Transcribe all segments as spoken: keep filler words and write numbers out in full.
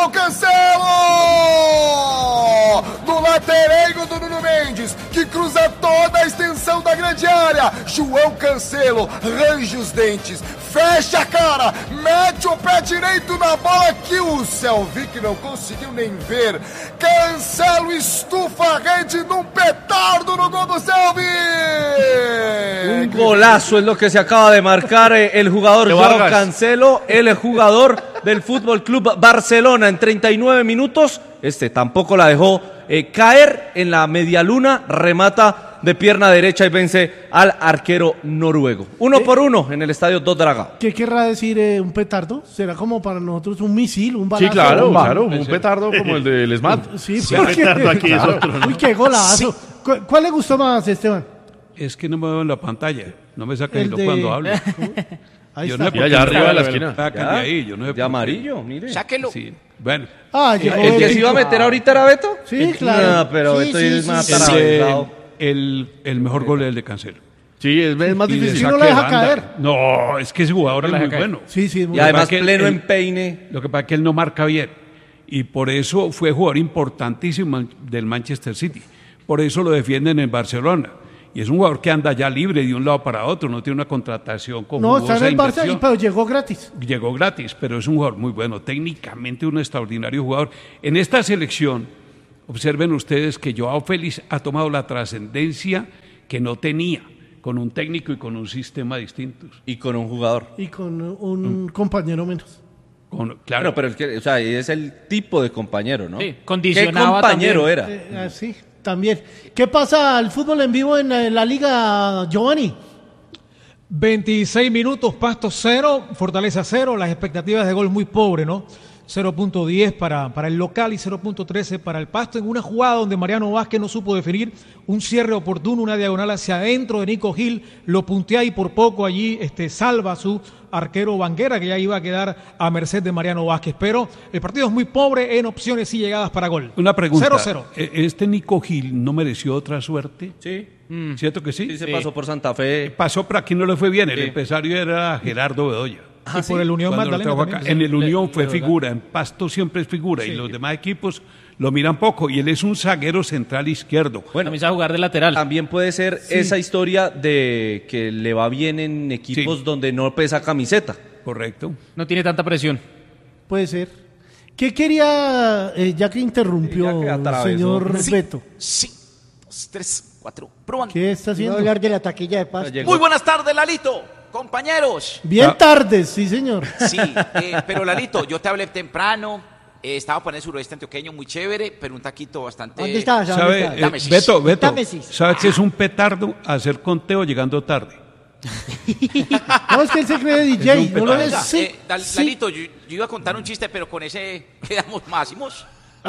João Cancelo! No laterengo do Nuno Mendes, que cruza toda a extensão da grande área. João Cancelo range os dentes, fecha a cara, mete o pé direito na bola que o Selvic não conseguiu nem ver. Cancelo estufa a rede num petardo no gol do Selvic. Un golazo es lo que se acaba de marcar el jugador João Cancelo, el jugador del Fútbol Club Barcelona en treinta y nueve minutos. Este tampoco la dejó eh, caer en la medialuna, remata de pierna derecha y vence al arquero noruego. Uno ¿Eh? por uno en el estadio Dos Dragao. ¿Qué querrá decir eh, un petardo? ¿Será como para nosotros un misil, un balazo? Sí, claro, un claro, un petardo como el del SMAT. Sí, porque... petardo aquí es otro, ¿no? Uy, qué golazo. Sí. ¿Cu- ¿Cuál le gustó más, Esteban? Es que no me veo en la pantalla, no me saquen de... cuando hablo. Ahí yo está. no sé y allá arriba de la esquina. Sáquenme ahí, yo no sé de amarillo, mire. Sáquelo. Sí. Bueno. Ah, ¿El, el que se iba a meter ahorita era Beto? Sí, claro. No, pero sí, Beto sí, es más sí, atravesado. El, el mejor gol es el de Cancelo. Sí, es, es más difícil. Si no lo deja caer. No, es que ese jugador no es muy caer. bueno. Sí, sí, muy y además que pleno él, en peine. Lo que pasa es que él no marca bien. Y por eso fue jugador importantísimo del Manchester City. Por eso lo defienden en Barcelona. Y es un jugador que anda ya libre de un lado para otro, no tiene una contratación con No, está en el Barça, inversión. pero llegó gratis. Llegó gratis, pero es un jugador muy bueno, técnicamente un extraordinario jugador. En esta selección, observen ustedes que Joao Félix ha tomado la trascendencia que no tenía, con un técnico y con un sistema distintos. Y con un jugador. Y con un mm. compañero menos. Con, claro, bueno, pero el que, o sea, es el tipo de compañero, ¿no? Sí, condicionaba. ¿Qué compañero también. era? Eh, así, también. ¿Qué pasa al fútbol en vivo en la, en la liga, Giovanni? veintiséis minutos, Pasto cero, Fortaleza cero, las expectativas de gol muy pobre, ¿no? cero punto diez para, para el local y cero punto trece para el Pasto, en una jugada donde Mariano Vázquez no supo definir un cierre oportuno, una diagonal hacia adentro de Nico Gil, lo puntea y por poco allí este, salva a su arquero Banguera, que ya iba a quedar a merced de Mariano Vázquez, pero el partido es muy pobre en opciones y llegadas para gol. Una pregunta, cero cero. ¿este Nico Gil no mereció otra suerte? Sí. Mm. ¿Cierto que sí? Sí, se sí. pasó por Santa Fe. Pasó, pero aquí no le fue bien, el sí. empresario era Gerardo Bedoya. Ah, y por el Unión Magdalena también, en el Unión fue figura, en Pasto siempre es figura, sí. Y los demás equipos lo miran poco, y él es un zaguero central izquierdo. Bueno, comienza a jugar de lateral. También puede ser sí. esa historia de que le va bien en equipos sí. donde no pesa camiseta. Correcto. No tiene tanta presión. Puede ser. ¿Qué quería, eh, ya que interrumpió, ya que señor sí, Beto? Sí, dos, tres, cuatro, probando. ¿Qué está haciendo? Voy a hablar de la taquilla de Pasto. Muy buenas tardes, Lalito. Compañeros. Bien ah. tardes, sí señor. Sí, eh, pero Lalito, yo te hablé temprano, eh, estaba por el suroeste antioqueño, muy chévere, pero un taquito bastante... ¿Dónde estabas? ¿Sabe, eh, Beto, Beto, ¿sabe qué es un petardo? Hacer conteo llegando tarde. No, es que él se cree D J, no lo es. Sí, eh, Dal, sí. Lalito, yo, yo iba a contar un chiste, pero con ese quedamos máximos.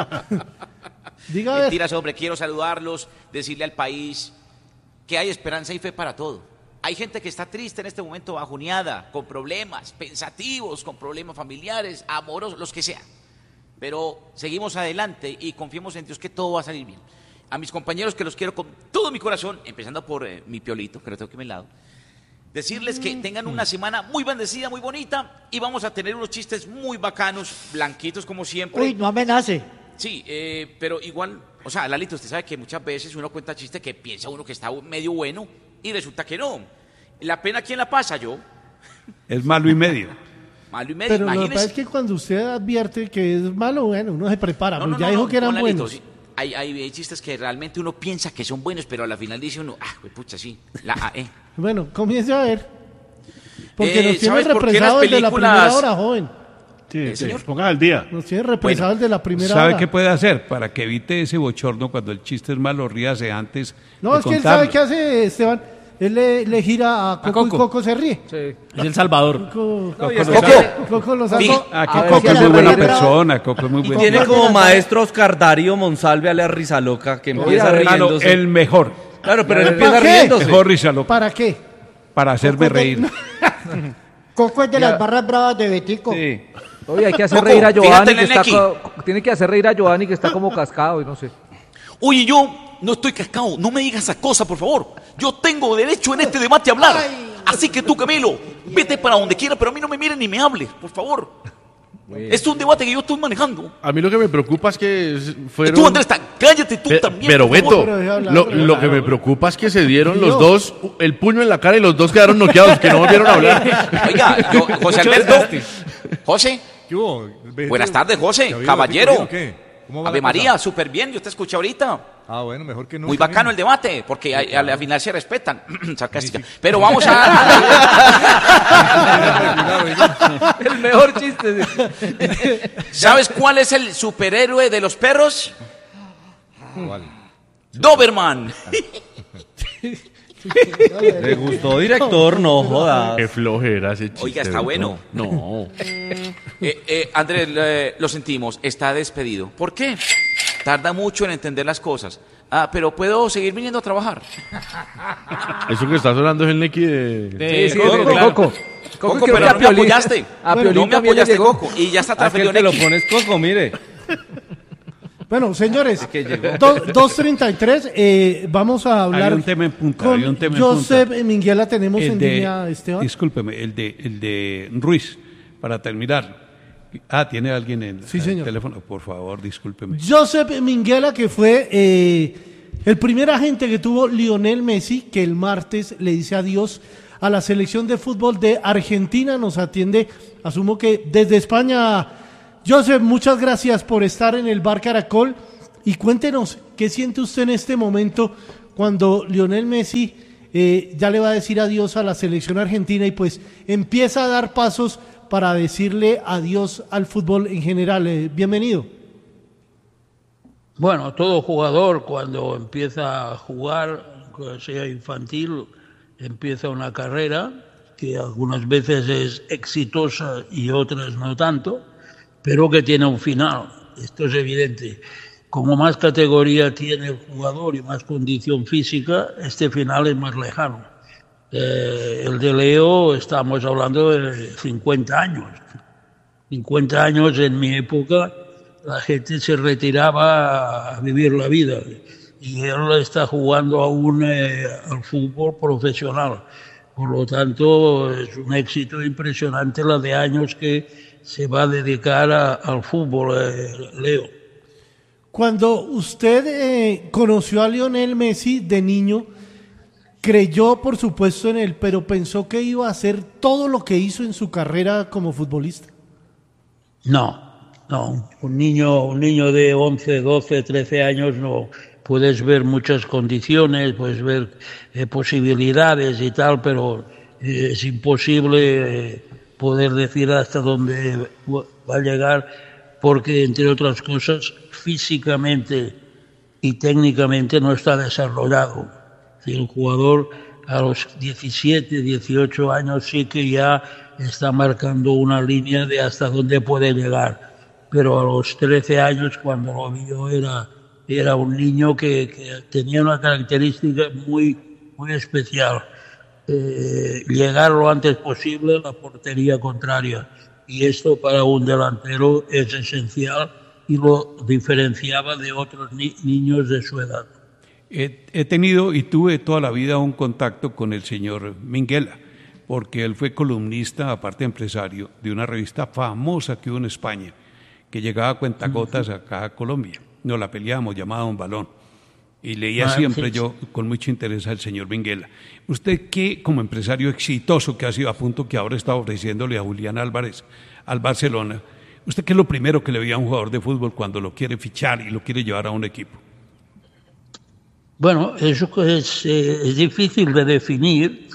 Diga Mentiras, hombre, quiero saludarlos, decirle al país que hay esperanza y fe para todo. Hay gente que está triste en este momento, bajoneada, con problemas, pensativos, con problemas familiares, amorosos, los que sean. Pero seguimos adelante y confiemos en Dios que todo va a salir bien. A mis compañeros que los quiero con todo mi corazón, empezando por eh, mi Piolito, que lo tengo aquí a mi lado, decirles que tengan una semana muy bendecida, muy bonita, y vamos a tener unos chistes muy bacanos, blanquitos como siempre. Uy, no amenace. Sí, eh, pero igual, o sea, Lalito, usted sabe que muchas veces uno cuenta chistes que piensa uno que está medio bueno y resulta que no. La pena, ¿quién la pasa? Yo. Es malo y medio. Malo y medio, pero imagínese. Lo que pasa es que cuando usted advierte que es malo, bueno, uno se prepara, no, pero no, ya no, dijo no, que eran no, buenos. Lalito, sí. Hay, hay, hay chistes que realmente uno piensa que son buenos, pero a la final dice uno, ah, pues pucha, sí, la A E. Bueno, comience a ver. Porque eh, nos tiene represado el de la primera hora, joven. Sí, ¿Eh, señor? Ponga al día. Nos tiene represado el bueno, de la primera ¿sabe hora. ¿Sabe qué puede hacer? Para que evite ese bochorno cuando el chiste es malo, ríase antes. No, de es que contarlo. él sabe qué hace, Esteban. Él le, le gira a Coco, a Coco y Coco se ríe. Sí. Es El Salvador. Coco, no, Coco, Coco. Coco lo sabe. Aquí Coco es muy buena persona. Coco es muy y buena tiene persona. como maestro Oscar Darío Monsalve a la risa loca que empieza Oye, riéndose. El mejor. Claro, pero él ¿Para empieza qué? riéndose. Mejor risa loca. ¿Para qué? Para hacerme Coco reír. De... Coco es de las barras bravas de Betico. Sí. Oye, hay que hacer Coco, reír a Giovanni, que está aquí. co- tiene que hacer reír a Giovanni, que está como cascado y no sé. Oye, yo no estoy cascado, no me digas esa cosa, por favor. Yo tengo derecho en este debate a hablar. Ay. Así que tú, Camilo, vete para donde quiera, pero a mí no me mires ni me hables, por favor. Este es un debate que yo estoy manejando. A mí lo que me preocupa es que fueron... Tú, Andrés, cállate tú Pe- también. Pero por favor. Beto, lo, lo que me preocupa es que se dieron los dos el puño en la cara y los dos quedaron noqueados, que no volvieron a hablar. Oiga, yo, José Alberto, José, buenas tardes, José, caballero. Ave María, súper bien, yo te escuché ahorita. Ah, bueno, mejor que no. Muy bacano el debate, porque a- al final se respetan. Sarcástica. Pero vamos a... El mejor chiste. ¿Sabes cuál es el superhéroe de los perros? ¿Cuál? Doberman. Le gustó, director, no jodas. Qué flojera ese chiste. Oiga, está bueno. No. Eh, eh, Andrés, eh, lo sentimos, está despedido. ¿Por qué? Tarda mucho en entender las cosas. Ah, pero puedo seguir viniendo a trabajar. Eso que está sonando es el Neki de... Sí, sí, Coco, Coco, claro. Coco. Coco, creo pero que a no me Piolín- apoyaste. a No Piolín me también le apoyaste, llegó. Coco. Y ya está Ah, que transferido te lo Neki. pones Coco, mire. Bueno, señores, que llegó. do- dos treinta y tres, eh, vamos a hablar Hay un tema en punta, con hay un tema en Josep punta. Minguela, tenemos El en de- línea, Esteban. Discúlpeme, el de, el de Ruiz, para terminar. Ah, ¿tiene alguien en Sí, el señor. teléfono? Por favor, discúlpeme. Josep Minguela, que fue eh, el primer agente que tuvo Lionel Messi, que el martes le dice adiós a la selección de fútbol de Argentina, nos atiende, asumo que desde España. Josep, muchas gracias por estar en el Bar Caracol y cuéntenos, ¿qué siente usted en este momento cuando Lionel Messi eh, ya le va a decir adiós a la selección argentina y pues empieza a dar pasos para decirle adiós al fútbol en general? Eh, bienvenido. Bueno, todo jugador cuando empieza a jugar, sea infantil, empieza una carrera que algunas veces es exitosa y otras no tanto, pero que tiene un final. Esto es evidente. Como más categoría tiene el jugador y más condición física, este final es más lejano. Eh, el de Leo, estamos hablando de cincuenta años. cincuenta años en mi época, la gente se retiraba a vivir la vida. Y él está jugando aún eh, al fútbol profesional. Por lo tanto, es un éxito impresionante la de años que se va a dedicar a, al fútbol, eh, Leo. Cuando usted eh, conoció a Lionel Messi de niño, creyó por supuesto en él, pero pensó que iba a hacer todo lo que hizo en su carrera como futbolista. No, no, un niño, un niño de once, doce, trece años no. Puedes ver muchas condiciones, puedes ver eh, posibilidades y tal, pero eh, es imposible eh, poder decir hasta dónde va a llegar, porque entre otras cosas, físicamente y técnicamente no está desarrollado. Si el jugador a los diecisiete, dieciocho años sí que ya está marcando una línea de hasta dónde puede llegar, pero a los trece años, cuando lo vio, era era un niño que, que tenía una característica muy, muy especial. Eh, llegar lo antes posible a la portería contraria. Y esto para un delantero es esencial y lo diferenciaba de otros ni- niños de su edad. He, he tenido y tuve toda la vida un contacto con el señor Minguela, porque él fue columnista, aparte empresario, de una revista famosa que hubo en España, que llegaba a cuentagotas acá a Colombia. Nos la peleábamos, llamada Un Balón. Y leía Ah, siempre sí. yo con mucho interés al señor Minguela. Usted, que como empresario exitoso que ha sido, a punto que ahora está ofreciéndole a Julián Álvarez al Barcelona, ¿usted qué es lo primero que le veía a un jugador de fútbol cuando lo quiere fichar y lo quiere llevar a un equipo? Bueno, eso es, eh, es difícil de definir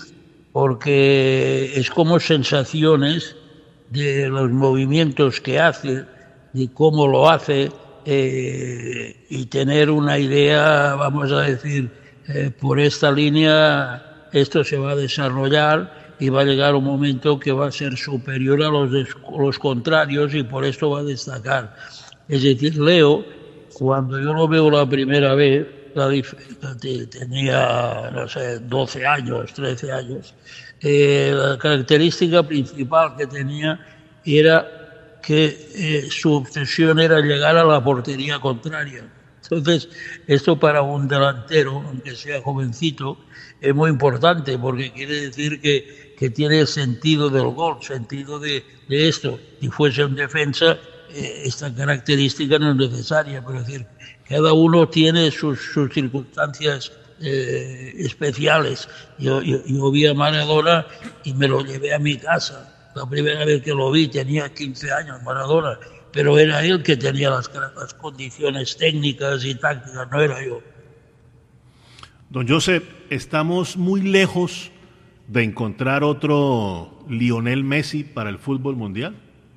porque es como sensaciones de los movimientos que hace, de cómo lo hace, eh, y tener una idea, vamos a decir, eh, por esta línea esto se va a desarrollar y va a llegar un momento que va a ser superior a los, des- los contrarios y por esto va a destacar. Es decir, Leo, cuando yo lo veo la primera vez, la dif- te- tenía, no sé, doce años, trece años, eh, la característica principal que tenía era que eh, su obsesión era llegar a la portería contraria. Entonces, esto para un delantero, aunque sea jovencito, es muy importante porque quiere decir que, que tiene sentido del gol, sentido de, de esto. Si fuese un defensa, eh, esta característica no es necesaria, pero es decir, cada uno tiene sus, sus circunstancias eh, especiales. Yo, yo, yo vi a Maradona y me lo llevé a mi casa. La primera vez que lo vi tenía quince años, Maradona, pero era él que tenía las, las condiciones técnicas y tácticas, no era yo. Don Josep, estamos muy lejos de encontrar otro Lionel Messi para el fútbol mundial.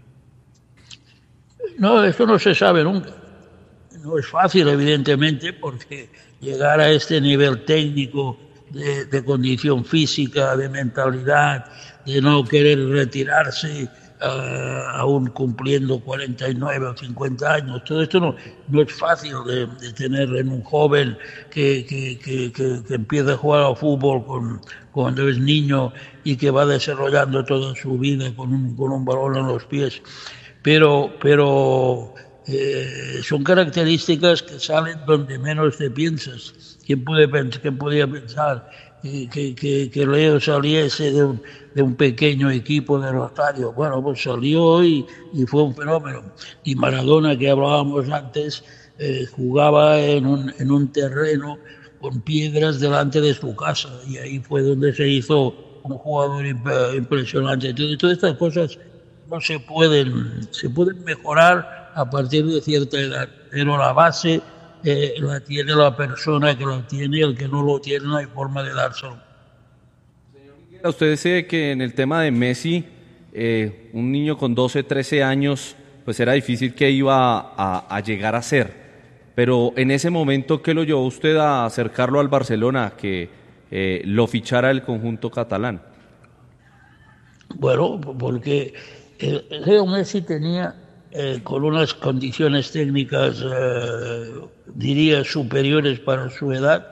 No, esto no se sabe nunca. No es fácil, evidentemente, porque llegar a este nivel técnico de, de condición física, de mentalidad, de no querer retirarse uh, aún cumpliendo cuarenta y nueve o cincuenta años, todo esto no, no es fácil de, de tener en un joven que, que, que, que, que empieza a jugar al fútbol con, cuando es niño y que va desarrollando toda su vida con un, con un balón en los pies. Pero, pero eh, son características que salen donde menos te piensas. ¿Quién puede pensar, quién podía pensar que, que, que, que Leo saliese de un, de un pequeño equipo de Rosario? Bueno, pues salió y, y fue un fenómeno. Y Maradona, que hablábamos antes, eh, jugaba en un, en un terreno con piedras delante de su casa, y ahí fue donde se hizo un jugador imp- impresionante. Entonces, todas estas cosas no se pueden, se pueden mejorar a partir de cierta edad, pero la base eh, la tiene la persona que lo tiene, el que no lo tiene no hay forma de dárselo. Usted dice que en el tema de Messi, eh, un niño con doce, trece años, pues era difícil que iba a, a llegar a ser, pero en ese momento, ¿qué lo llevó usted a acercarlo al Barcelona, que eh, lo fichara el conjunto catalán? Bueno, porque Leo Messi tenía, eh, con unas condiciones técnicas, eh, diría, superiores para su edad,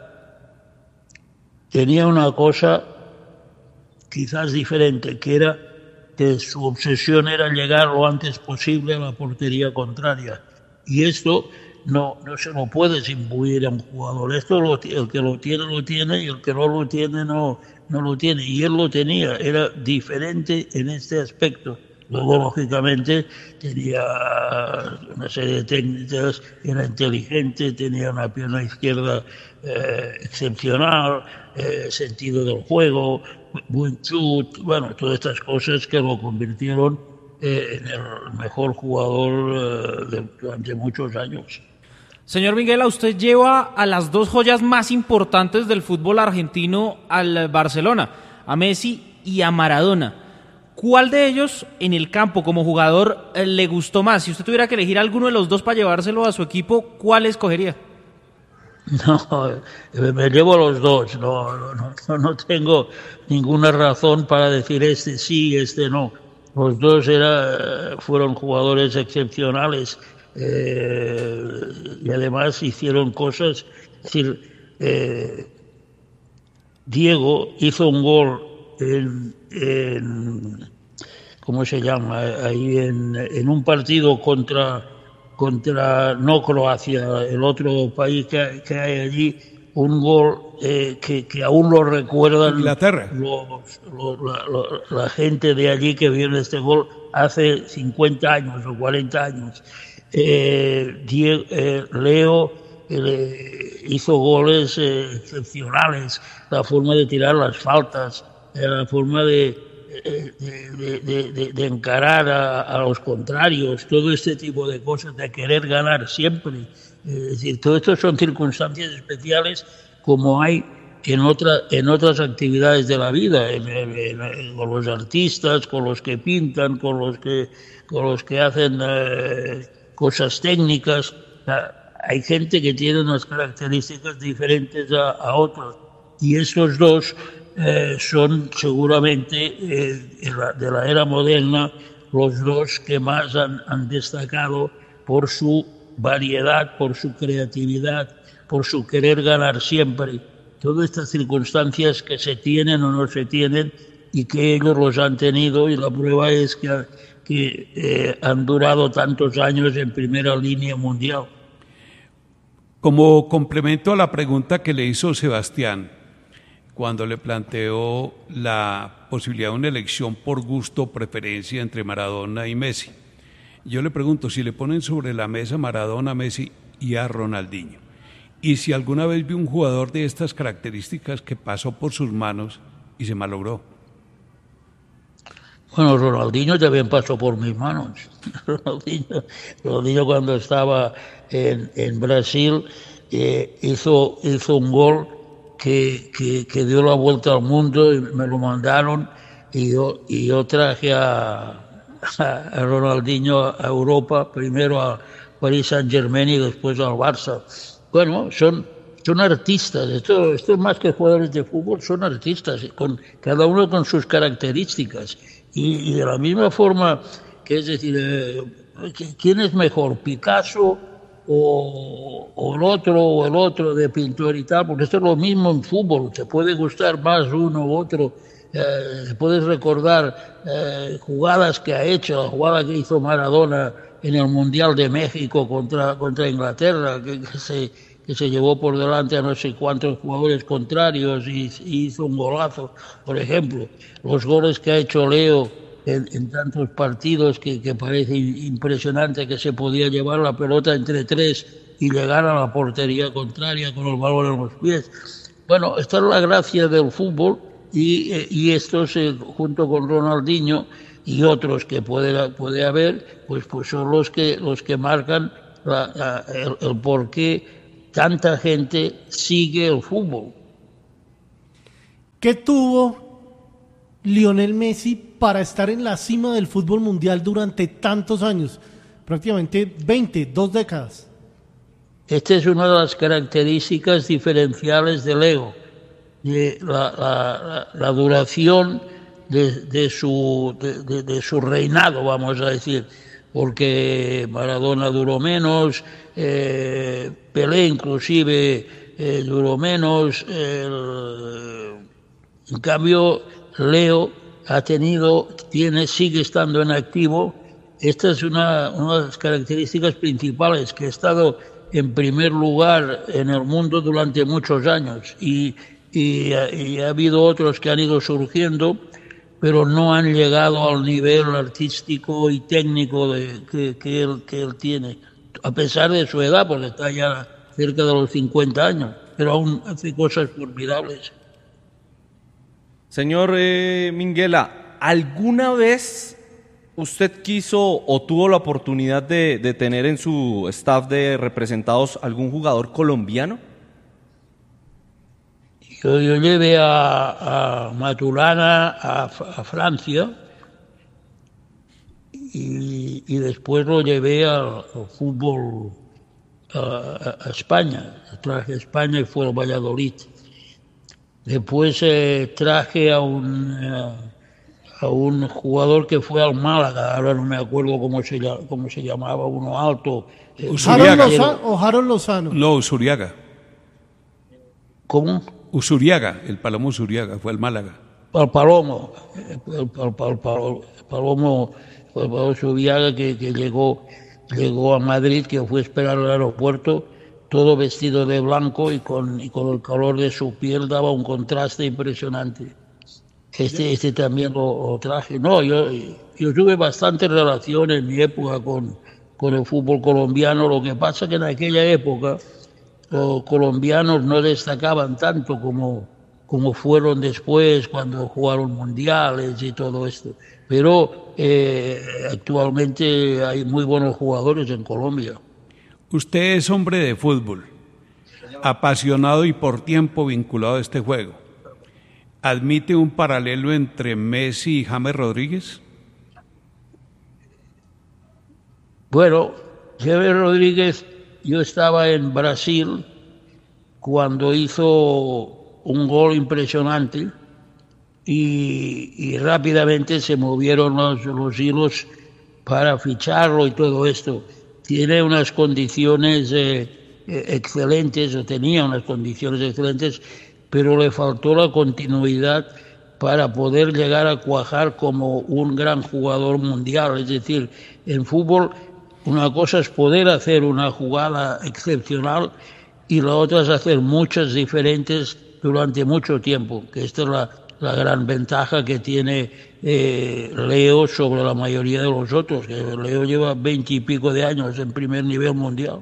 tenía una cosa quizás diferente, que era que su obsesión era llegar lo antes posible a la portería contraria. Y esto no, no se lo puedes imbuir a un jugador. Esto lo, el que lo tiene, lo tiene, y el que no lo tiene, no, no lo tiene. Y él lo tenía, era diferente en este aspecto. Luego, lógicamente, tenía una serie de técnicas, era inteligente, tenía una pierna izquierda eh, excepcional, eh, sentido del juego, buen chut, bueno, todas estas cosas que lo convirtieron eh, en el mejor jugador eh, de, durante muchos años. Señor Minguela, usted lleva a las dos joyas más importantes del fútbol argentino al Barcelona, a Messi y a Maradona. ¿Cuál de ellos en el campo como jugador eh, le gustó más? Si usted tuviera que elegir alguno de los dos para llevárselo a su equipo, ¿cuál escogería? No, me llevo a los dos. No, no, no, no tengo ninguna razón para decir este sí, este no. Los dos era, fueron jugadores excepcionales eh, y además hicieron cosas. Es decir, eh, Diego hizo un gol en, en ¿cómo se llama? Ahí en, en un partido contra, contra no Croacia, el otro país que, que hay allí, un gol eh, que, que aún lo recuerdan Inglaterra. Los, los, la, la, la gente de allí que vio este gol hace cincuenta años o cuarenta años. Eh, Diego, eh, Leo eh, hizo goles eh, excepcionales, la forma de tirar las faltas, la forma de, de, de, de, de encarar a, a los contrarios, todo este tipo de cosas, de querer ganar siempre. Es decir, todo esto son circunstancias especiales como hay en, otra, en otras actividades de la vida, en, en, en, con los artistas, con los que pintan, con los que, con los que hacen eh, cosas técnicas. O sea, hay gente que tiene unas características diferentes a, a otros, y estos dos Eh, son seguramente eh, de, la, de la era moderna los dos que más han, han destacado por su variedad, por su creatividad, por su querer ganar siempre. Todas estas circunstancias que se tienen o no se tienen y que ellos los han tenido, y la prueba es que, que eh, han durado tantos años en primera línea mundial. Como complemento a la pregunta que le hizo Sebastián, cuando le planteó la posibilidad de una elección por gusto o preferencia entre Maradona y Messi, yo le pregunto, si le ponen sobre la mesa Maradona, Messi y a Ronaldinho, y si alguna vez vi un jugador de estas características que pasó por sus manos y se malogró. Bueno, Ronaldinho también pasó por mis manos. Ronaldinho, Ronaldinho cuando estaba en, en Brasil eh, hizo, hizo un gol que, que, que dio la vuelta al mundo y me lo mandaron y yo, y yo traje a, a Ronaldinho a Europa, primero a Paris Saint-Germain y después al Barça. Bueno, son, son artistas, esto, esto es más que jugadores de fútbol, son artistas, con, cada uno con sus características. Y, y de la misma forma, que es decir, eh, ¿quién es mejor, Picasso o, o el otro o el otro de pintor y tal? Porque esto es lo mismo en fútbol, te puede gustar más uno u otro, eh, puedes recordar eh, jugadas que ha hecho, la jugada que hizo Maradona en el Mundial de México contra, contra Inglaterra, que, que, se, que se llevó por delante a no sé cuántos jugadores contrarios y, y hizo un golazo, por ejemplo. Los goles que ha hecho Leo en, en tantos partidos que, que parece impresionante que se podía llevar la pelota entre tres y llegar a la portería contraria con el balón en los pies. Bueno, esta es la gracia del fútbol y, y estos, eh, junto con Ronaldinho y otros que puede, puede haber, pues, pues son los que, los que marcan la, la, el, el por qué tanta gente sigue el fútbol. ¿Qué tuvo Lionel Messi para estar en la cima del fútbol mundial durante tantos años? Prácticamente veinte, dos décadas. Esta es una de las características diferenciales del ego, de la, la, la duración de, de, su, de, de, de su reinado, vamos a decir, porque Maradona duró menos, eh, Pelé inclusive eh, duró menos, eh, en cambio Leo ha tenido, tiene, sigue estando en activo. Esta es una, una de las características principales, que ha estado en primer lugar en el mundo durante muchos años y, y, y ha habido otros que han ido surgiendo, pero no han llegado al nivel artístico y técnico de, que, que, él, que él tiene, a pesar de su edad, porque está ya cerca de los cincuenta años, pero aún hace cosas formidables. Señor eh, Minguela, ¿alguna vez usted quiso o tuvo la oportunidad de, de tener en su staff de representados algún jugador colombiano? Yo, yo llevé a, a Maturana a, a Francia y, y después lo llevé al, al fútbol a, a España. Traje a España y fue al Valladolid. Después eh, traje a un, eh, a un jugador que fue al Málaga, ahora no me acuerdo cómo se, cómo se llamaba, uno alto. Eh, ¿Usuriaga Loza, o Harold Lozano? No, Usuriaga. ¿Cómo? Usuriaga, el Palomo Usuriaga, fue al Málaga. Al Palomo, el, el, el, el, el Palomo, el Palomo Usuriaga que, que llegó, llegó a Madrid, que fue a esperar al aeropuerto, todo vestido de blanco y con, y con el color de su piel daba un contraste impresionante. Este, este también lo, lo traje. No, yo, yo tuve bastante relación en mi época con, con el fútbol colombiano. Lo que pasa que en aquella época los colombianos no destacaban tanto como, como fueron después cuando jugaron mundiales y todo esto. Pero eh, actualmente hay muy buenos jugadores en Colombia. Usted es hombre de fútbol, apasionado y por tiempo vinculado a este juego. ¿Admite un paralelo entre Messi y James Rodríguez? Bueno, James Rodríguez, yo estaba en Brasil cuando hizo un gol impresionante y, y rápidamente se movieron los, los hilos para ficharlo y todo esto. Tiene unas condiciones eh, excelentes, o tenía unas condiciones excelentes, pero le faltó la continuidad para poder llegar a cuajar como un gran jugador mundial. Es decir, en fútbol una cosa es poder hacer una jugada excepcional y la otra es hacer muchas diferentes durante mucho tiempo, que esta es la, la gran ventaja que tiene eh, Leo sobre la mayoría de los otros, que Leo lleva veinte y pico de años en primer nivel mundial.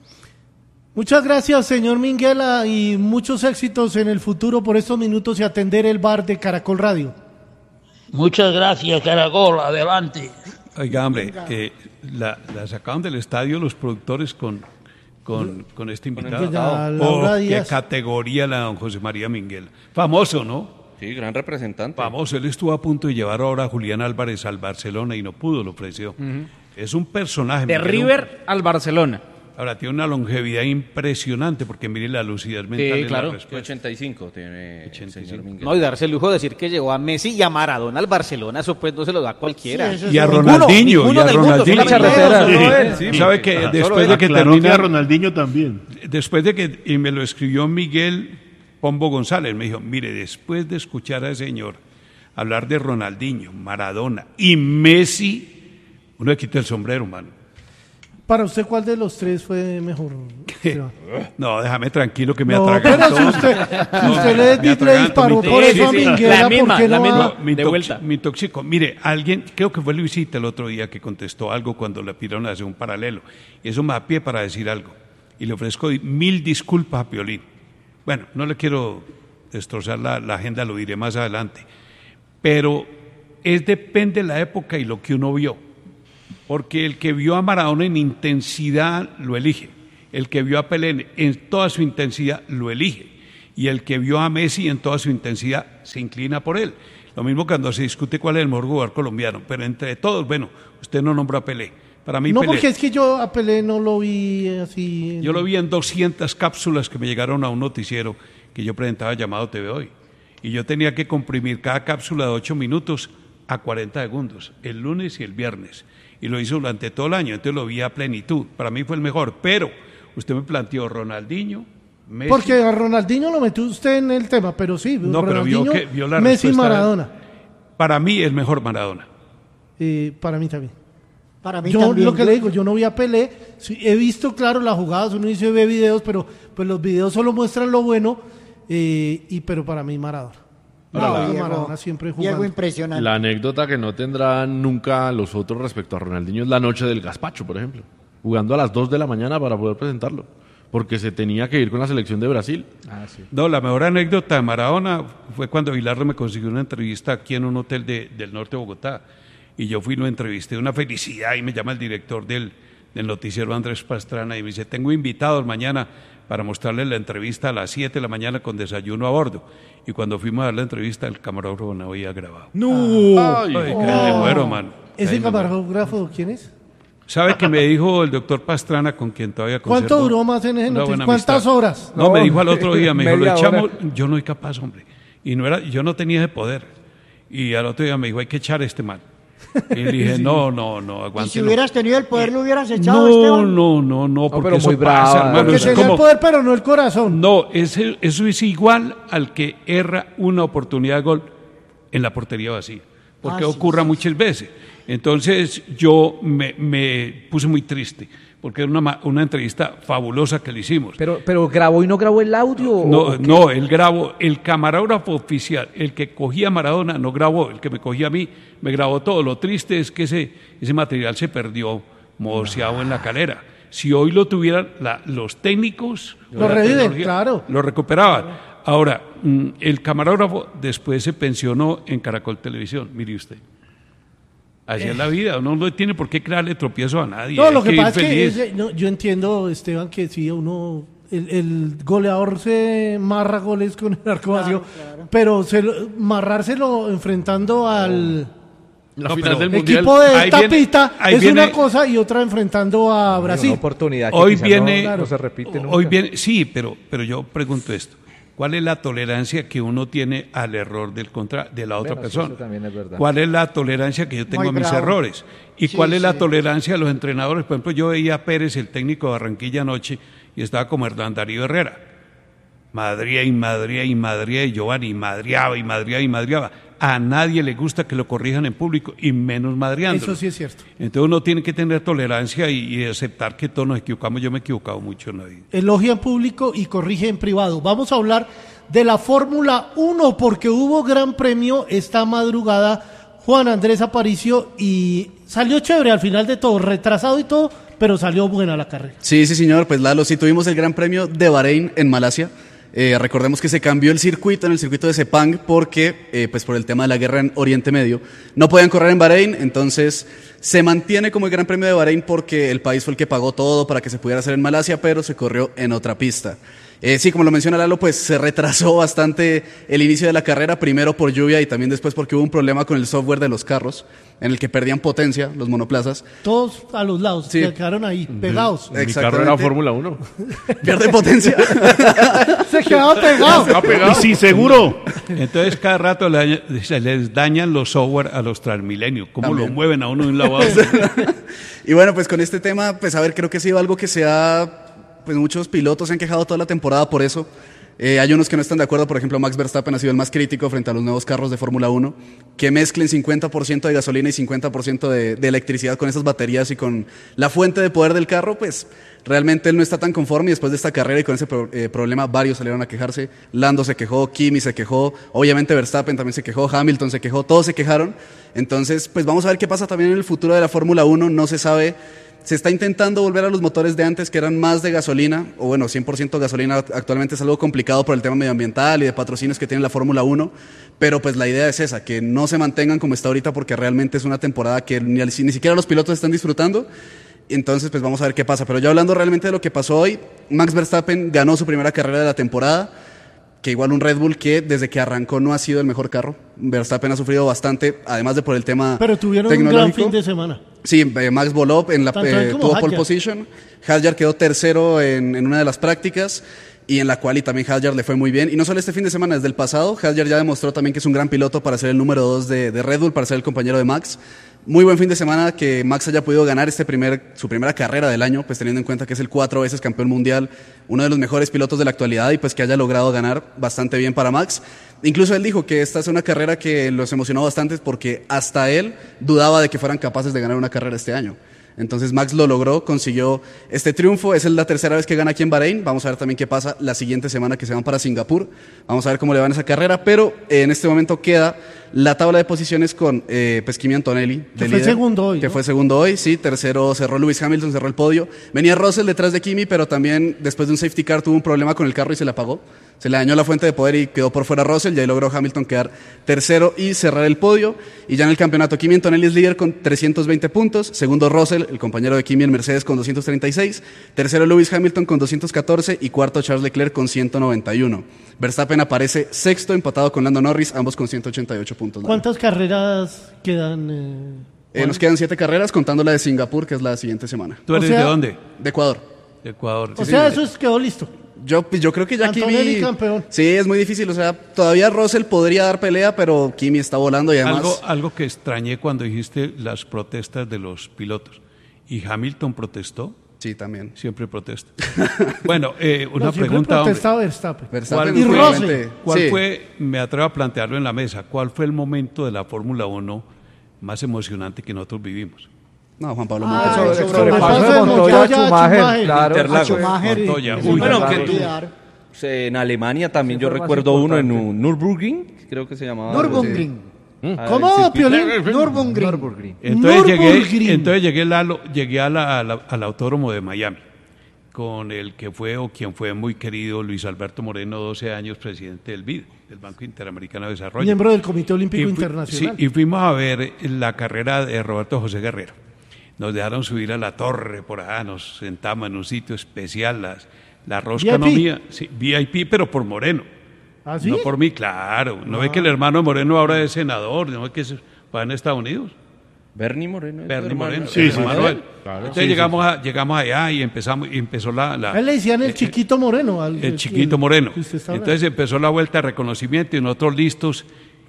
Muchas gracias, señor Minguela, y muchos éxitos en el futuro por estos minutos y atender el bar de Caracol Radio. Muchas gracias, Caracol, adelante. Oiga, hombre, eh, la, la sacaron del estadio los productores con, con, con este invitado. Ya, Oh, Laura qué Díaz. categoría la don José María Minguela. Famoso, ¿no? Sí, gran representante. Famoso. Él estuvo a punto de llevar ahora a Julián Álvarez al Barcelona y no pudo, lo ofreció. Ujú. Es un personaje. De Miguel, River al Barcelona. Ahora, tiene una longevidad impresionante porque mire la lucidez mental. en claro. la respuesta. ochenta y cinco tiene el señor Minguela. No, y darse el lujo de decir que llegó a Messi y a Maradona al Barcelona, eso pues no se lo da cualquiera. Sí, y a Ronaldinho, ninguno y a del mundo, Ronaldinho. solamente Sí, él. sí, sabe que Solo después él. de que Aclaró termina que a Ronaldinho también. Después de que y me lo escribió Miguel Pombo González, me dijo, mire, después de escuchar a ese señor hablar de Ronaldinho, Maradona y Messi, uno le quita el sombrero, mano. Para usted, ¿cuál de los tres fue mejor? No, déjame tranquilo que me No, atraganto. pero si usted- si No, usted me- le- me le atraganto, disparó me por eso a intoxico. Minguela, La misma, ¿por qué la no misma, me de intox- vuelta. me intoxico. Mire, alguien, creo que fue Luisita el otro día que contestó algo cuando le pidieron hacer un paralelo. Y eso me da pie para decir algo. Y le ofrezco mil disculpas a Piolín. Bueno, no le quiero destrozar la, la agenda, lo diré más adelante. Pero es depende de la época y lo que uno vio. Porque el que vio a Maradona en intensidad lo elige. El que vio a Pelé en toda su intensidad lo elige. Y el que vio a Messi en toda su intensidad se inclina por él. Lo mismo cuando se discute cuál es el mejor jugador colombiano. Pero entre todos, bueno, usted no nombra a Pelé. Para mí No, Pelé. porque es que yo a Pelé no lo vi así. Yo lo vi en doscientas cápsulas que me llegaron a un noticiero que yo presentaba llamado T V Hoy. Y yo tenía que comprimir cada cápsula de ocho minutos a cuarenta segundos, el lunes y el viernes. Y lo hizo durante todo el año, entonces lo vi a plenitud. Para mí fue el mejor, pero usted me planteó Ronaldinho, Messi. Porque a Ronaldinho lo metió usted en el tema, pero sí, No, pero Ronaldinho, vio, que, vio la Messi, respuesta. Maradona. Para mí el mejor Maradona. Eh, para mí también. Para mí yo también. lo que le digo, yo no vi a Pelé, sí, he visto, claro, las jugadas, uno dice ve videos, pero pues los videos solo muestran lo bueno, eh, y pero para mí Maradona. Ahora, No, la- Diego, Maradona siempre jugando. Diego impresionante. La anécdota que no tendrán nunca los otros respecto a Ronaldinho es la noche del gazpacho, por ejemplo. Jugando a las dos de la mañana para poder presentarlo. Porque se tenía que ir con la selección de Brasil. No, la mejor anécdota de Maradona fue cuando Bilardo me consiguió una entrevista aquí en un hotel de- del norte de Bogotá. Y yo fui y lo entrevisté, una felicidad, y me llama el director del, del noticiero Andrés Pastrana y me dice, tengo invitados mañana para mostrarles la entrevista a las siete de la mañana con desayuno a bordo. Y cuando fuimos a dar la entrevista, el camarógrafo no había grabado. ¡No! Ay, casi me muero, mano. ¿Ese Casi me muero. camarógrafo quién es? ¿Sabe que me dijo el doctor Pastrana, con quien todavía conservo ¿Cuánto duró más en ese una noticiero? buena ¿Cuántas amistad? horas? No, No, me dijo al otro día, me dijo, lo media echamos, hora. yo no soy capaz, hombre. Y no era, yo no tenía ese poder. Y al otro día me dijo, hay que echar a este man. Y le dije, Sí. no, no, no, Y si aguántelo. hubieras tenido el poder, lo hubieras echado, No, Esteban. no, no, no, porque pero eso muy pasa, brava. hermano. Porque Es tenía como- el poder, pero no el corazón. no, ese- eso es igual al que erra una oportunidad de gol en la portería vacía, porque Ah, sí, ocurra muchas veces. Entonces yo me, me puse muy triste, porque era una, ma- una entrevista fabulosa que le hicimos. Pero, pero grabó y no grabó el audio. ¿o No, qué? no, él grabó, el camarógrafo oficial, el que cogía a Maradona no grabó, el que me cogía a mí me grabó todo. Lo triste es que ese, ese material se perdió mordisqueado en la calera. Si hoy lo tuvieran la- los técnicos, Lo la reviven, tecnología, claro. lo recuperaban. Ahora, mm, el camarógrafo después se pensionó en Caracol Televisión, mire usted. Así es la vida, uno no tiene por qué crearle tropiezo a nadie. No, hay lo que ir pasa es que feliz. ese- no, yo entiendo, Esteban, que sí, uno, el, el goleador se marra goles con el arco vacío, pero se lo- marrárselo enfrentando al La No, final pero- del Mundial. equipo de Ahí viene- Tapita ahí es viene- una cosa y otra enfrentando a Brasil. Una oportunidad que Hoy quizá viene, no, no se repite nunca. hoy viene, sí, pero, pero yo pregunto esto: ¿cuál es la tolerancia que uno tiene al error del contra, de la otra Bueno, sí, persona? eso también es verdad. ¿Cuál es la tolerancia que yo tengo Muy a mis bravo. errores? ¿Y Sí, cuál es la sí. tolerancia de los entrenadores? Por ejemplo, yo veía a Pérez, el técnico de Barranquilla anoche, y estaba como Hernán Darío Herrera. Madría y madría y madría y Giovanni, y madriaba y madriaba y madriaba. a nadie le gusta que lo corrijan en público y menos madreando. Eso sí es cierto. Entonces uno tiene que tener tolerancia y, y aceptar que todos nos equivocamos. Yo me he equivocado mucho en la vida. Elogia en público y corrige en privado. Vamos a hablar de la Fórmula uno porque hubo gran premio esta madrugada. Juan Andrés Aparicio y salió chévere al final de todo, retrasado y todo, pero salió buena la carrera. Sí, sí señor, pues Lalo, sí tuvimos el Gran Premio de Bahrein en Malasia. Eh, recordemos que se cambió el circuito en el circuito de Sepang porque, eh, pues por el tema de la guerra en Oriente Medio, no podían correr en Bahrein, entonces se mantiene como el Gran Premio de Bahrein porque el país fue el que pagó todo para que se pudiera hacer en Malasia, pero se corrió en otra pista. Eh, sí, como lo menciona Lalo, pues se retrasó bastante el inicio de la carrera, primero por lluvia y también después porque hubo un problema con el software de los carros, en el que perdían potencia los monoplazas. Todos a los lados, Sí. que quedaron ahí, pegados. Mi carro era Fórmula uno. Pierde potencia. Se quedaba pegado. Y sin seguro. Entonces cada rato le daña- se les dañan los software a los Transmilenio. ¿Cómo También. lo mueven a uno de un lado a otro? Y bueno, pues con este tema, pues a ver, creo que ha sido algo que se ha, pues muchos pilotos se han quejado toda la temporada por eso. Eh, hay unos que no están de acuerdo, por ejemplo, Max Verstappen ha sido el más crítico frente a los nuevos carros de Fórmula uno, que mezclen cincuenta por ciento de gasolina y cincuenta por ciento de, de electricidad con esas baterías y con la fuente de poder del carro, pues realmente él no está tan conforme y después de esta carrera y con ese pro- eh, problema varios salieron a quejarse. Lando se quejó, Kimi se quejó, obviamente Verstappen también se quejó, Hamilton se quejó, todos se quejaron. Entonces, pues vamos a ver qué pasa también en el futuro de la Fórmula uno, no se sabe. Se está intentando volver a los motores de antes, que eran más de gasolina, o bueno, cien por ciento gasolina. Actualmente es algo complicado por el tema medioambiental y de patrocinios que tiene la Fórmula uno, pero pues la idea es esa, que no se mantengan como está ahorita, porque realmente es una temporada que ni, ni siquiera los pilotos están disfrutando. Entonces, pues vamos a ver qué pasa. Pero ya hablando realmente de lo que pasó hoy, Max Verstappen ganó su primera carrera de la temporada, que igual un Red Bull que desde que arrancó no ha sido el mejor carro. Verstappen ha sufrido bastante, además de por el tema Pero tuvieron un tecnológico. gran fin de semana. Sí, eh, Max voló, en la, Tanto él eh, como tuvo pole Hadjar. position. Hadjar quedó tercero en, en una de las prácticas y en la cual y también Hadjar le fue muy bien. Y no solo este fin de semana, desde el pasado, Hadjar ya demostró también que es un gran piloto para ser el número dos de, de Red Bull, para ser el compañero de Max. Muy buen fin de semana que Max haya podido ganar este primer, su primera carrera del año, pues teniendo en cuenta que es el cuatro veces campeón mundial, uno de los mejores pilotos de la actualidad y pues que haya logrado ganar bastante bien para Max. Incluso él dijo que esta es una carrera que los emocionó bastante porque hasta él dudaba de que fueran capaces de ganar una carrera este año. Entonces Max lo logró, consiguió este triunfo, es la tercera vez que gana aquí en Bahrein, vamos a ver también qué pasa la siguiente semana que se van para Singapur, vamos a ver cómo le va en esa carrera, pero eh, en este momento queda la tabla de posiciones con eh, pues, Kimi Antonelli, Que de fue líder, segundo hoy, que ¿no? fue segundo hoy, sí, tercero cerró Lewis Hamilton, cerró el podio, venía Russell detrás de Kimi, pero también después de un safety car tuvo un problema con el carro y se le apagó, se le dañó la fuente de poder y quedó por fuera Russell, y ahí logró Hamilton quedar tercero y cerrar el podio, y ya en el campeonato Kimi Antonelli es líder con trescientos veinte puntos, segundo Russell, el compañero de Kimi en Mercedes con doscientos treinta y seis, tercero Lewis Hamilton con doscientos catorce y cuarto Charles Leclerc con ciento noventa y uno. Verstappen aparece sexto empatado con Lando Norris, ambos con ciento ochenta y ocho puntos. ¿Cuántas carreras quedan? eh, Eh, nos quedan siete carreras contando la de Singapur, que es la siguiente semana. ¿Tú eres O sea- de dónde? De Ecuador. De Ecuador. O Sí, sea, sí. eso es, quedó listo. Yo, yo creo que ya Antonelli Kimi... campeón. Sí, es muy difícil. O sea, todavía Russell podría dar pelea, pero Kimi está volando y además... Algo, algo que extrañé cuando dijiste las protestas de los pilotos. ¿Y Hamilton protestó? Sí, también. Siempre protesta. Bueno, eh, una No, siempre pregunta, hombre. protestaba Verstappen. Verstappen ¿Cuál y fue- Russell. ¿Cuál Sí. fue, me atrevo a plantearlo en la mesa, cuál fue el momento de la Fórmula uno más emocionante que nosotros vivimos? No, Juan Pablo Ah, Montoya. sobre- sobrepaso sobrepaso de de Montoya Montoya a a Schumacher, Schumacher. claro, a Interlagos. Schumacher y- Montoya, y uy, bueno, no que va a tú- olvidar. En Alemania también Sí, yo fue más recuerdo uno en importante. un Nürburgring, creo que se llamaba. Nürburgring. Ah, ¿Cómo, el circuito- Piolín? Nürburgring. Nürburgring. Entonces llegué, Nürburgring. entonces llegué, Lalo, llegué a la- a la- al autódromo de Miami con el que fue o quien fue muy querido Luis Alberto Moreno, doce años presidente del B I D, del Banco Interamericano de Desarrollo. Miembro del Comité Olímpico Y fui- Internacional. Sí, y fuimos a ver la carrera de Roberto José Guerrero. Nos dejaron subir a la torre por allá, nos sentamos en un sitio especial, las, la rosca no V I P. mía, sí, V I P, pero por Moreno. ¿Ah, sí? No por mí, claro. ¿No ve que el hermano de Moreno ahora es senador? ¿No ve que es- va en Estados Unidos? Bernie Moreno. ¿es tu Bernie hermano? Moreno. Sí, el sí, hermano claro. de él. Claro. Entonces Sí, llegamos, A, llegamos allá y empezamos y empezó la... la A él le decían el chiquito moreno. al- el chiquito Moreno. que usted está hablando. Entonces empezó la vuelta de reconocimiento y nosotros listos.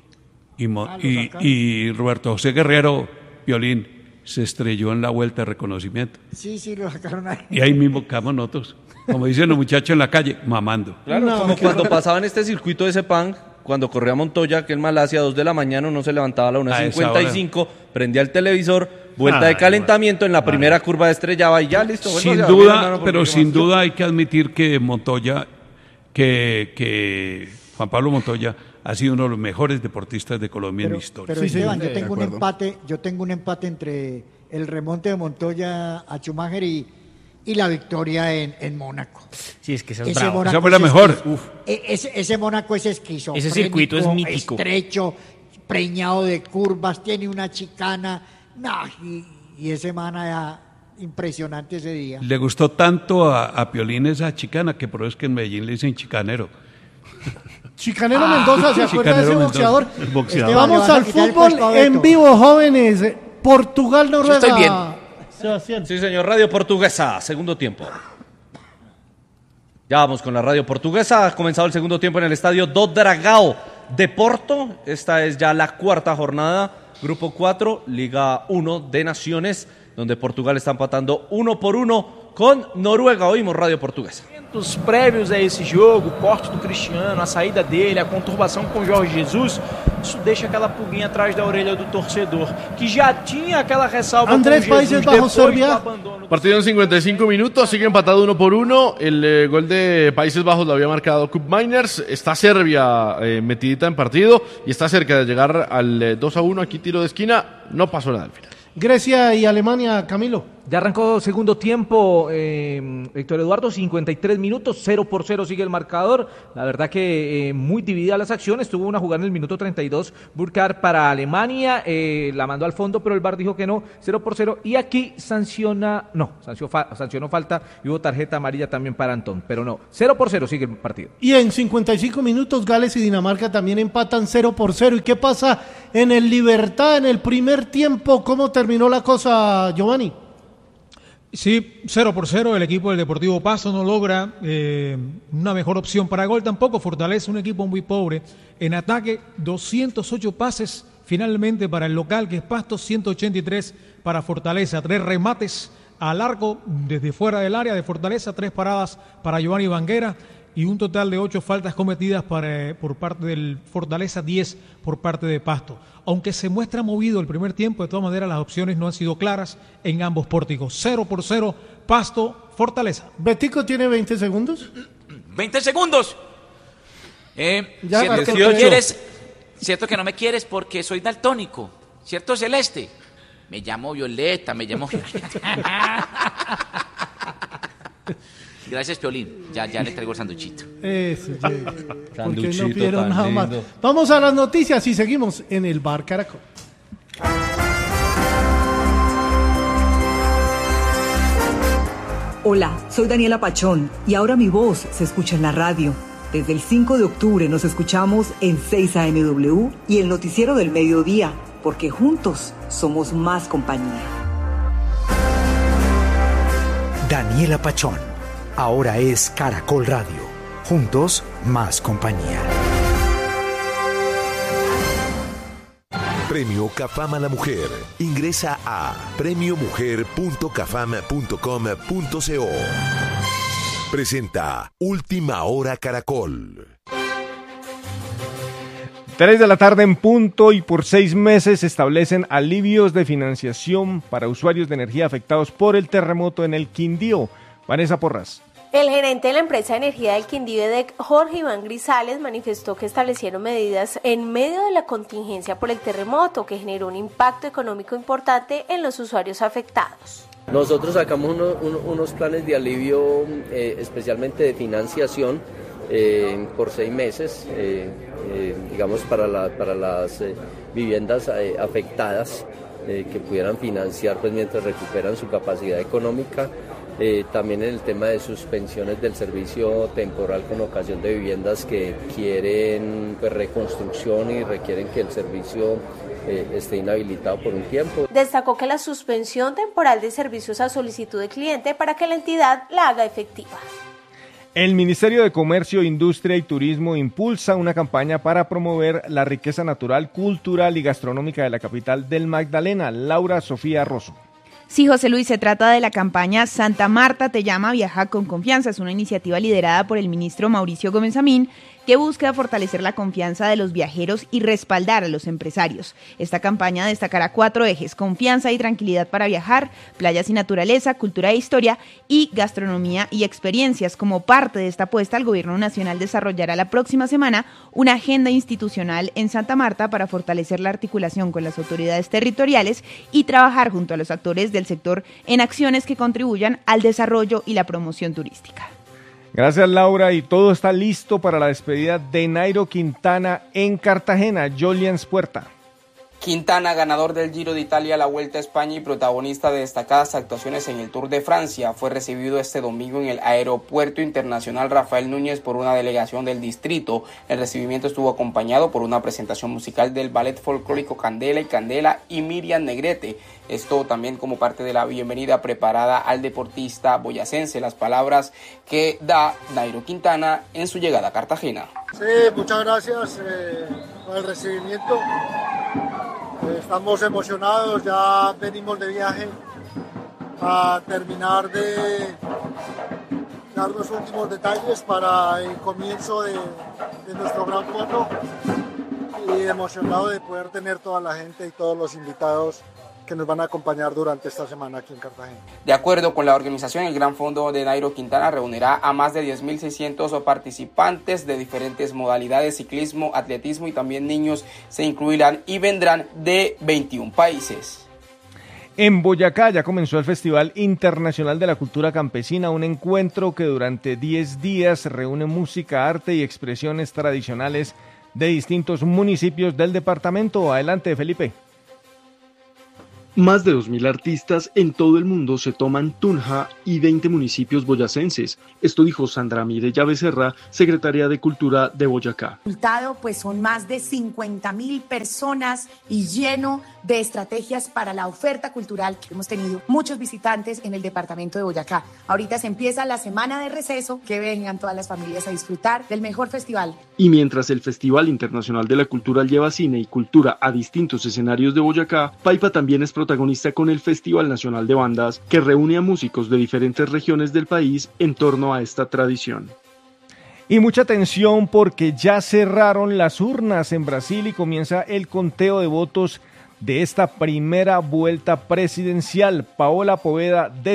Y, Mo- Ah, lo y, sacaron. y Roberto José Guerrero, Piolín, se estrelló en la vuelta de reconocimiento. Sí, sí, lo sacaron ahí. Y ahí mismo quedamos nosotros, como dicen los muchachos en la calle, mamando. Claro, No, como qué cuando pasaban este circuito de Sepang, cuando corría Montoya, que en Malasia, dos de la mañana, uno se levantaba a la una cincuenta y cinco, prendía el televisor, vuelta Ay, de calentamiento, en la primera ay. curva estrellaba y ya listo. Bueno, Sin ya, duda, hermano, pero porque sin más- duda hay que admitir que Montoya, que, que Juan Pablo Montoya ha sido uno de los mejores deportistas de Colombia en la historia. Pero Esteban, yo tengo un empate, yo tengo un empate entre el remonte de Montoya a Schumacher y, y la victoria en, en Mónaco. Sí, es que esa es Ese brava. Mónaco Esa fue la es mejor. esquizo- e- Ese, ese Mónaco es esquizofrénico, Ese circuito es mítico. estrecho, preñado de curvas, tiene una chicana, nah, y, y ese man era impresionante ese día. Le gustó tanto a, a Piolín esa chicana que por eso es que en Medellín le dicen chicanero. Chicanero Ah, Mendoza, ¿se acuerda de ese Chicanero boxeador? Mendoza. El boxeador. Vamos Le van a al quitar el fútbol puesto a Beto. en vivo, jóvenes. Portugal, Noruega. estoy bien. Sebastián. Sí, señor, Radio Portuguesa, segundo tiempo. Ya vamos con la Radio Portuguesa. Ha comenzado el segundo tiempo en el estadio do Dragão de Porto. Esta es ya la cuarta jornada. Grupo cuatro, Liga uno de Naciones, donde Portugal está empatando uno por uno con Noruega. Oímos Radio Portuguesa. Os prévios a esse jogo, o corte do Cristiano, a saída dele, a conturbação com o Jorge Jesus, isso deixa aquela pulguinha atrás da orelha do torcedor, que já tinha aquela ressalva Andrés, com o Jesus Países Bajos, depois do Serbia. abandono. Partido en cincuenta y cinco minutos, sigue empatado uno por uno. El eh, gol de Países Bajos lo había marcado Koop Meiners. Está Serbia eh, metidita en partido y está cerca de llegar al eh, dos a uno. Aquí tiro de esquina, no pasó nada al final. Grecia y Alemania, Camilo. Ya arrancó segundo tiempo, eh, Héctor Eduardo, cincuenta y tres minutos, cero por cero sigue el marcador. La verdad que eh, muy dividida las acciones. Tuvo una jugada en el minuto treinta y dos, Burkhardt para Alemania, eh, la mandó al fondo, pero el V A R dijo que no, cero por cero. Y aquí sanciona, no, sancionó, fa- sancionó falta y hubo tarjeta amarilla también para Antón, pero no, cero por cero sigue el partido. Y en cincuenta y cinco minutos, Gales y Dinamarca también empatan cero por cero. ¿Y qué pasa en el Libertad en el primer tiempo? ¿Cómo terminó la cosa, Giovanni? Sí, cero por cero, el equipo del Deportivo Pasto no logra eh, una mejor opción para gol tampoco. Fortaleza, un equipo muy pobre. En ataque, doscientos ocho pases finalmente para el local, que es Pasto, ciento ochenta y tres para Fortaleza. Tres remates al arco desde fuera del área de Fortaleza, tres paradas para Giovanni Banguera y un total de ocho faltas cometidas para, por parte del Fortaleza, diez por parte de Pasto. Aunque se muestra movido el primer tiempo, de todas maneras las opciones no han sido claras en ambos pórticos. Cero por cero, Pasto, Fortaleza. Betico tiene veinte segundos. veinte segundos. Eh, Ya, cierto que no dieciocho. me quieres, cierto que no me quieres porque soy daltónico. ¿Cierto, Celeste? Me llamo Violeta, me llamo... Gracias, Piolín. Ya, ya le traigo el sanduchito. Eso, sí. Porque no Sanduchito pidieron tan nada más. lindo. Vamos a las noticias y seguimos en el Bar Caracol. Hola, soy Daniela Pachón y ahora mi voz se escucha en la radio. Desde el cinco de octubre nos escuchamos en seis A M W y el noticiero del mediodía, porque juntos somos más compañía. Daniela Pachón, ahora es Caracol Radio. Juntos, más compañía. Premio Cafam a la Mujer. Ingresa a premio mujer punto cafam punto com punto co. Presenta Última Hora Caracol. Tres de la tarde en punto y por seis meses se establecen alivios de financiación para usuarios de energía afectados por el terremoto en el Quindío. Vanessa Porras. El gerente de la empresa de energía del Quindío, EDEC, Jorge Iván Grisales, manifestó que establecieron medidas en medio de la contingencia por el terremoto que generó un impacto económico importante en los usuarios afectados. Nosotros sacamos uno, uno, unos planes de alivio eh, especialmente de financiación eh, por seis meses, eh, eh, digamos para, la, para las eh, viviendas eh, afectadas eh, que pudieran financiar pues, mientras recuperan su capacidad económica. Eh, también en el tema de suspensiones del servicio temporal con ocasión de viviendas que quieren pues, reconstrucción y requieren que el servicio eh, esté inhabilitado por un tiempo. Destacó que la suspensión temporal de servicios a solicitud de cliente para que la entidad la haga efectiva. El Ministerio de Comercio, Industria y Turismo impulsa una campaña para promover la riqueza natural, cultural y gastronómica de la capital del Magdalena. Laura Sofía Rosso. Sí, José Luis, se trata de la campaña Santa Marta te llama, viaja con confianza. Es una iniciativa liderada por el ministro Mauricio Gómez Amín, que busca fortalecer la confianza de los viajeros y respaldar a los empresarios. Esta campaña destacará cuatro ejes: confianza y tranquilidad para viajar, playas y naturaleza, cultura e historia y gastronomía y experiencias. Como parte de esta apuesta, el Gobierno Nacional desarrollará la próxima semana una agenda institucional en Santa Marta para fortalecer la articulación con las autoridades territoriales y trabajar junto a los actores del sector en acciones que contribuyan al desarrollo y la promoción turística. Gracias, Laura, y todo está listo para la despedida de Nairo Quintana en Cartagena. Jolians Puerta. Quintana, ganador del Giro de Italia, la Vuelta a España y protagonista de destacadas actuaciones en el Tour de Francia, fue recibido este domingo en el Aeropuerto Internacional Rafael Núñez por una delegación del distrito. El recibimiento estuvo acompañado por una presentación musical del ballet folclórico Candela y Candela y Miriam Negrete. Esto también como parte de la bienvenida preparada al deportista boyacense. Las palabras que da Nairo Quintana en su llegada a Cartagena. Sí, muchas gracias eh, por el recibimiento. Estamos emocionados, ya venimos de viaje a terminar de dar los últimos detalles para el comienzo de, de nuestro gran fondo y emocionado de poder tener toda la gente y todos los invitados que nos van a acompañar durante esta semana aquí en Cartagena. De acuerdo con la organización, el Gran Fondo de Nairo Quintana reunirá a más de diez mil seiscientos participantes de diferentes modalidades: ciclismo, atletismo y también niños se incluirán y vendrán de veintiún países. En Boyacá ya comenzó el Festival Internacional de la Cultura Campesina, un encuentro que durante diez días reúne música, arte y expresiones tradicionales de distintos municipios del departamento. Adelante, Felipe. Más de dos mil artistas en todo el mundo se toman Tunja y veinte municipios boyacenses. Esto dijo Sandra Mireya Becerra, secretaria de Cultura de Boyacá. El resultado pues son más de cincuenta mil personas y lleno de estrategias para la oferta cultural. Hemos tenido muchos visitantes en el departamento de Boyacá. Ahorita se empieza la semana de receso, que vengan todas las familias a disfrutar del mejor festival. Y mientras el Festival Internacional de la Cultura lleva cine y cultura a distintos escenarios de Boyacá, Paipa también es protagonista con el Festival Nacional de Bandas, que reúne a músicos de diferentes regiones del país en torno a esta tradición. Y mucha atención porque ya cerraron las urnas en Brasil y comienza el conteo de votos de esta primera vuelta presidencial. Paola Poveda de